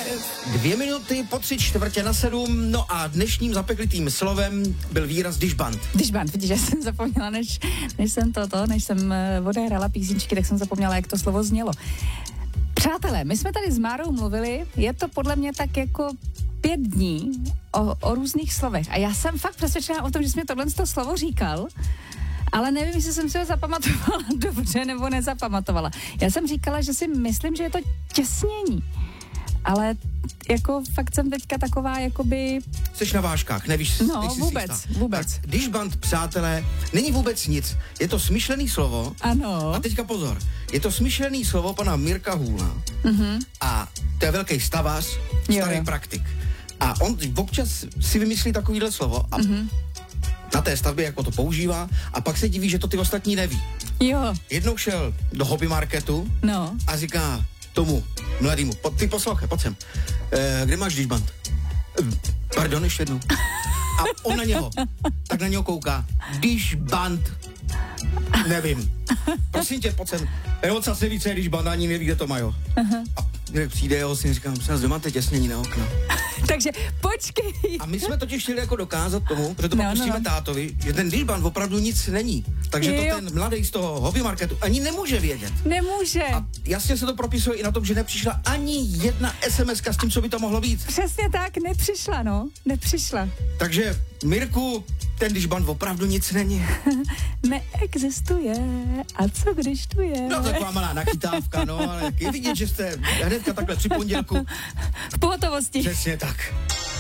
2 minuty po 6:45, no a dnešním zapeklitým slovem byl výraz dižbant. Dižbant, vidíš, já jsem zapomněla, než jsem odehrála písničky, tak jsem zapomněla, jak to slovo znělo. Přátelé, my jsme tady s Márou mluvili, je to podle mě tak jako 5 dní o různých slovech. A já jsem fakt přesvědčená o tom, že jsi mi tohle slovo říkal, ale nevím, jestli jsem si ho zapamatovala dobře nebo nezapamatovala. Já jsem říkala, že si myslím, že je to těsnění. Ale jako fakt jsem teďka taková, jakoby... Jseš na vážkách, nevíš. No, vůbec. Tak dižbant, přátelé, není vůbec nic. Je to smyšlený slovo. Ano. A teďka pozor. Je to smyšlený slovo pana Mirka Hůla. Mm-hmm. A to je velký stavař, starý praktik. A on občas si vymyslí takovýhle slovo a na té stavbě jako to používá a pak se diví, že to ty ostatní neví. Jo. Jednou šel do hobby marketu a říká tomu mladýmu, ty poslouchej, pojď sem. Kde máš dižbant? Pardon, ještě jednou. A on na něho, tak na něho kouká. Dižbant. Nevím. Prosím tě, pojď sem. Oca se ví, co je dižbant, ani neví, kde to mají. A když přijde jeho syn, říkám, kde máte těsnění na okna. Takže počkej. A my jsme totiž chtěli jako dokázat tomu, protože to popustíme tátovi, že ten dižbant opravdu nic není. Takže to ten mladý z toho hobby marketu ani nemůže vědět. Nemůže. A jasně se to propisuje i na tom, že nepřišla ani jedna SMS-ka s tím, co by to mohlo být. Přesně tak, nepřišla. Takže, Mirku, ten dižbant opravdu nic není. Neexistuje. A co když tu je? No, taková malá nachytávka, no, ale je vidět, že jste hnedka takhle při pondělku. V pohotovosti. Přesně tak.